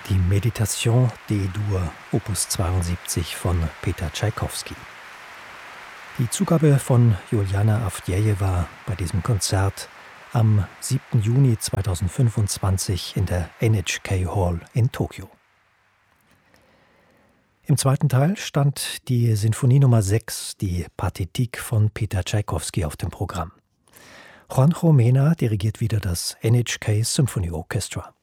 Die Meditation D-Dur, Opus 72 von Peter Tschaikowski. Die Zugabe von Juliana Avdjejewa bei diesem Konzert am 7. Juni 2025 in der NHK Hall in Tokio. Im zweiten Teil stand die Sinfonie Nummer 6, die Pathetique von Peter Tschaikowski, auf dem Programm. Juanjo Mena dirigiert wieder das NHK Symphony Orchestra.